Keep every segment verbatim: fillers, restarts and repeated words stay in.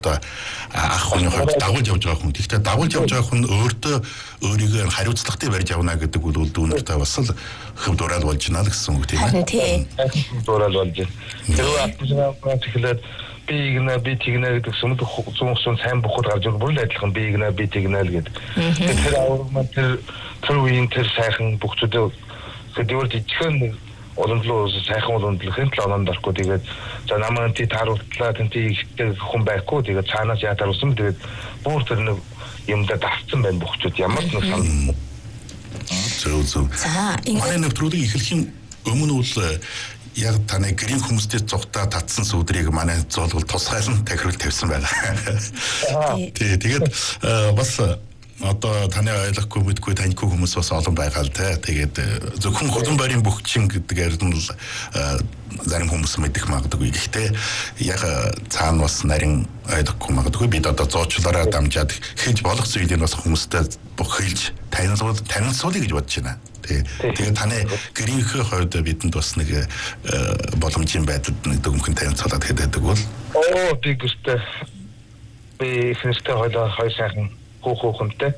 ах хүний хувьд дагуулж явж байгаа хүн. Гэхдээ дагуулж явж байгаа хүн өөртөө өөрийгөө хариуцлагатай барьж явна гэдэг бол дүүнэртэй бас л хөв дуурал болж байна л гэсэн үг тийм ээ. Дуурал болж байна. Тэр алтан тэгэхээр би игнэ би тэгнэ гэдэг сүмд зүүн ус сайн бухад гарч ирэх бүр л адилхан би игнэ би тэгнэ л гэдэг. Тэгэхээр аврагмаа тэр тэр үеийн тэр сайхан бүхчүүдээ хэдийгээр жижигхэн уламжлал сайхан уламжлалын плаанд орхгүй тэгээд за намайг тий тааруултлаа тий ихтэй хүн байхгүй тэгээд цаанаас яатар усан тэгээд бүр тэр нэг юмдаа давцсан байна бүхчүүд ямар нэг сан. Зөв зөв. За энэ нэвтрүүлгийг эхлэхийн өмнө бол яг таны гэрийн хүмүүстэй цугтаа татсан сүудрийг манай зоолгол тусгайлан тахирал тавьсан байна. Тий тэгээд бас одоо таны ойлгохгүй мэдгүй таньгүй хүмүүс бас олон байгаа л те. Тэгээд зөвхөн хөлн байрын бөхчин гэдгээр нь л зарим хүмүүс мэдэх магадгүй. Гэхдээ яг цаана бас нарийн ойлгохгүй магадгүй. Бид одоо зоочлаараа дамжаад хийж болох зүйлийг бас хүмүүстэй бохилж танилцуул танилцуулъя гэж бодож байна. Тэгээд таны гэрийнхээ хувьд бидэнд бас нэг боломжийн байдалд нэг дөнгөн танилцуулаад хэдэдэг бол оо би гүстэй би фэнстэй хойлоо хой сайхан хөөхөнтэй.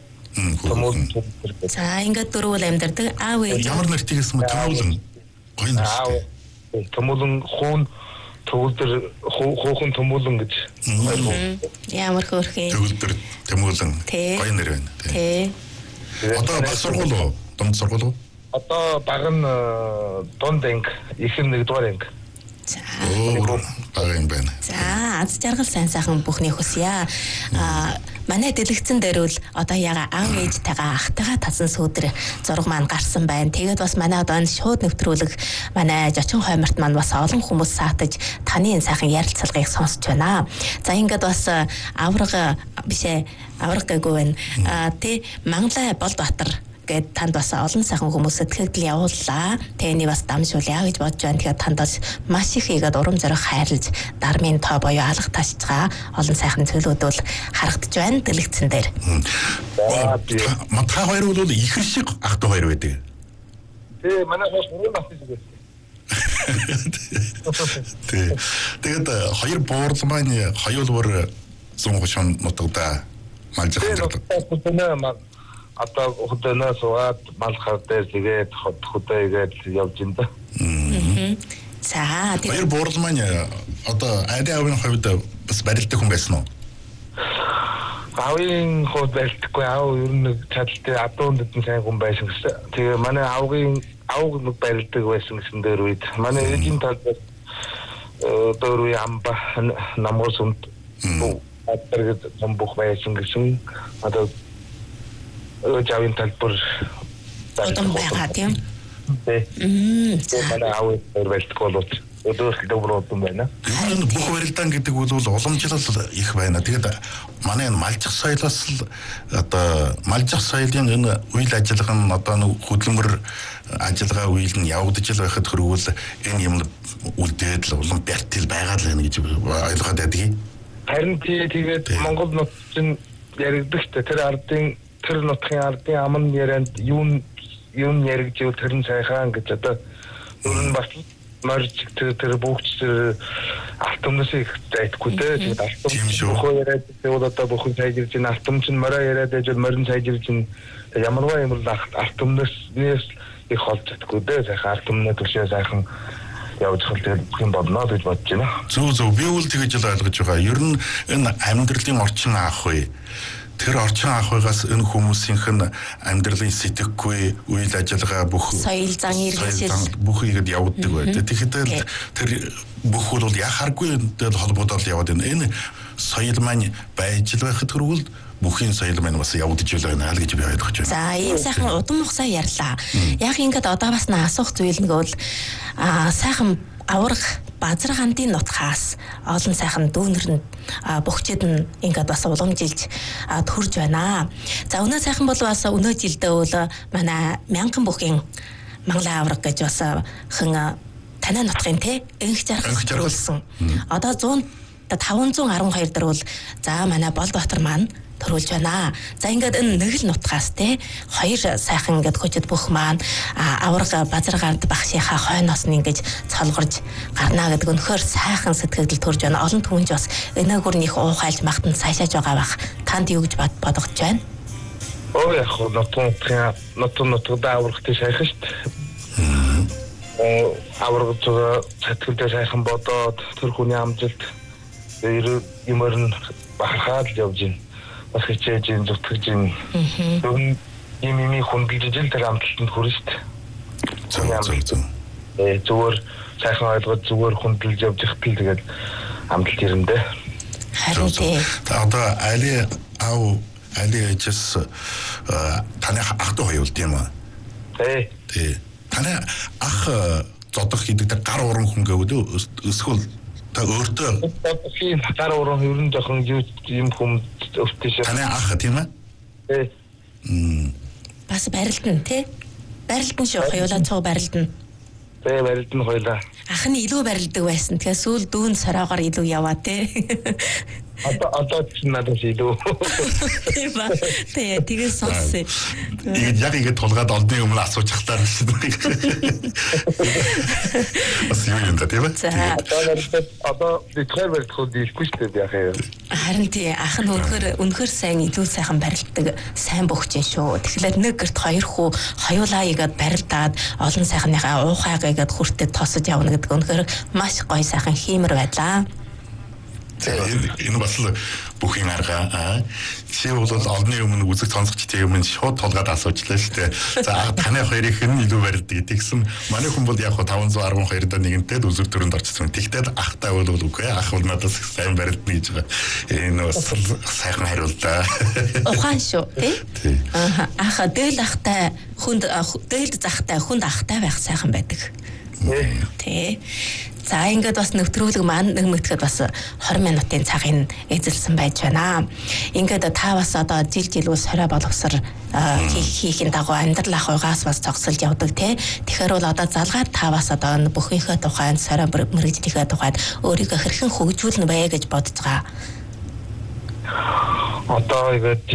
За ингээд дөрвөл амьдардаг аав ээж ямар нэртэй гэсэн мэт томуулан гоё нэртэй. Томуулан хуун төвлөр хөөхөн томуулан гэж. Ямар хөөрхий. Төвлөр томуулан гоё нэр байна. Тий. Одоо баг сургууль уу? Дунд сургууль уу? Одоо баг нь дунд анги, ихэр нэгдүгээр анги. За. Баг юм байна. За, аз жаргал сайн сайхан бүхний хүсье. Аа, манай дэлгэцэн дээр бол одоо яга аав ээжтэйгээ ахтайгаа татсан сүудэр зураг маань гарсан байна. Тэгээд бас манай одоо шууд нэвтрүүлэг манай жочин хойморт маань бас олон хүмүүс саатаж таны энэ сайхан ярилцлагыг сонсч байна. За ингээд бас авраг бишээ авраг гэгүй байна. Аа, тий Мангалай Болбаатар гэд танд бас олон сайхан хүмүүс сэтгэл явууллаа. Тэний бас дамжуулъя гэж бодож байна. Тэгэхээр танд бас маш их игээд урам зориг хайрлаж дармын тоо боёо алга тасж байгаа олон сайхан зүйлүүд бол харагдаж байна дэлгэцэн дээр. Та хоёр бол ихэр шиг ах дүү хоёр байдаг. Тий, манай хос бүрэн авчих шиг. Тий. Тэгээд хоёр буурлын маань хоёулбор зүүн хошон нутагда малжих гэдэг. Одоо хөдөнөө суугаад малхар дээр тэгээд хөдөөгээд явж ин да. За тэр буурлын маань одоо айдын аавын хувьд бас барилдаг хүн байсан уу? Аавын хувьд барилдаггүй аав ер нь чадaltaй адуунд дэдэн сайн хүн байсан гэсэн. Тэгээ манай аавын аав нэг барилдаг байсан гэсэн дээр үед манай ээжийн талд өөр үе амба намгос өмд атэрэг зомбох байсан гэсэн. Одоо Жавин талбар одоо байгаа тийм. Мм. Манай аав барилдаг болоод өдөрт доброод байна. Энэ бүх барилдаан гэдэг бол уламжлал их байна. Тэгээд манай энэ малжих соёлоос л одоо малжих соёлын энэ үйл ажиллагаа нь одоо нэг хөдөлмөр ажиллагаа үйл нь явагдаж л байхад хөрвөл энэ юм үлдээд л улам бэртэл байгаа л байна гэж ойлгоод байдаг. Харин тэгээд Монгол нут чинь яригдах тэр ардын тэр нутгийн ардын аман ярианд юу юу яригжүүл тэр нь сайхан гэж одоо өөр нь бас марж тэр тэр бүгч тэр алтомноос их зайтгүй дээ. Тэгээд алтом бохоо яриад тэгвэл одоо бохоо сайжирч ин алтом чинь мороо яриад ажил морин сайжирч ин ямарваа юм л алтомноос нэс их холж чадгүй дээ. Сайхан алтомноо төшөө сайхан явж хэл бүх юм бодноо гэж бодож байна. Зөв зөв би үл тэгэж л ойлгож байгаа. Ер нь энэ амьдралын орчин аах вэ? Тэр орчин аах байгаас энэ хүмүүсийнх нь амьдралын сэтгэхгүй үйл ажиллагаа бүх соёл зан иргэншил бүх ихэд явагддаг байдаг. Тэгэхээр тэр бүх бол яхааргүй холбогдол яваад байна. Энэ соёл маань байж л байхад хөрвөл бүхний соёл маань бас явагдаж байна л гэж би ойлгож байна. За ийм сайхан удам мухсаа ярьлаа. Яг ингээд одоо бас на асуух зүйл нэг бол аа сайхан авраг Базар хандын нутгаас олон сайхан дүүнэр нь бөхчэд нь ингээд бас уламжилж төрж байна. За өнөө сайхан бол бас өнөө жилдээ бол манай мянган бүхийн Мангалай авраг гэж бас хэн танай нутгийн те энх жаргалсан. Одоо зуун таван зуун арван хоёр дээр бол за манай Болбаатар маань төрүүлж байна. За ингээд энэ нэг л нутгаас те хоёр сайхан ингээд хөчөд бүх маань авраг базаргард багшийнхаа хойноос нь ингэж цолгорж гарнаа гэдэг өнөхөр сайхан сэтгэл төрж байна. Олон түмэнж бас энээгүрнийх уухайлж магтан сайшааж байгаа бах. Танд юу гэж бодогдож байна? Оо яг нутгийн нутгийн нутгад аврагтай сайхан шүү дээ. Оо аврагд сэтгэлдээ сайхан бодоод тэр хүний амжилт юмэр нь бахархаад л явж байна. Бас хичээж ин зүтгэж ин. Тэгвэл юм ими хүндэлж ил тэр амжилтанд хүрнэ шүү дээ. Зөв зөв зөв. Э зүгээр сайхан ойлгоод зүгээр хүндэлж явж ихтэл тэгээд амжилт ирэндээ. Харин тий. Та одоо али ав али эжс таны ах дүү хоёулд юм аа. Тий. Тий. Таны ах зодох хийдэг гар уран хүн гэвэл эсвэл та өөртөө тийм гар уран ерөн жоохон юм хүм өвтөж. Таны ах тийм ээ? Тий. Мм. Бас барилдана тий. Барилдан шүү хоёулаа цуг барилдана. Тий барилдан хоёлаа. Ах нь илүү барилдаг байсан. Тэгэхээр сүүл дүүн сороогоор илүү яваа тий. Одоо одоо ч надад илүү. Тийм ба. Тий тэгээ сонссон. Яг ингэ тулгаад олдны өмнө асууж хахтаар биш үү? Бас юу юм да тийм ээ? Одоо битгаар барилдах дийлэхгүй шүү дээ яах юм. Харин тий ах нь өнөхөр өнөхөр сайн илүү сайхан барилддаг сайн бөхч шүү. Тэгэхээр нэг гэрт хоёр хүү хоёулаа игээд барилдаад олон сайхныхаа уухайгаа игээд хүртээд тосож явна гэдэг өнөхөр маш гоё сайхан хиймэр байлаа. Энэ бас бүхийн арга. Чи бол олны өмнө үзэг цонцогчтой юм шууд толгаад асуучлаа шүү дээ. За таны хоёрыг нь илүү барилдаг гэдгийгсэн. Манай хүн бол яг таван зуун арван хоёр даа нэгэнтэд үзэг төрөнд орчихсон. Тэгтээ ахтай бол үгүй. Ах бол надаас сайн барилдана гэж байгаа. Энэ бас сайхан хариултаа. Ухаан шүү тий. Аа ах дээл ахтай хүнд дээл захтай хүнд ахтай байх сайхан байдаг. Тий. За ингээд бас нэвтрүүлэг маань нэг мэтгэд бас двадцать минутын цагийн эзэлсэн байж байна. Ингээд та бас одоо жил жилүү сорой боловср хийхийн дагуу амьдрал ах угаас бас зогсолж явдаг тий. Тэгэхээр бол одоо залгаад та бас одоо бүхнийхээ тухайд сорой мэрэгжлийнхээ тухайд өөрийгөө хэрхэн хөгжүүлнэ вэ гэж бодож байгаа. Одоо ингээд